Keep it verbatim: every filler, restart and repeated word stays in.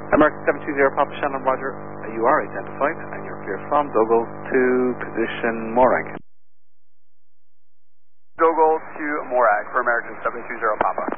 American seven two zero Papa Shannon, Roger. You are identified and you're clear from Dogal to position Morag. Dogal to Morag for American seven two zero Papa.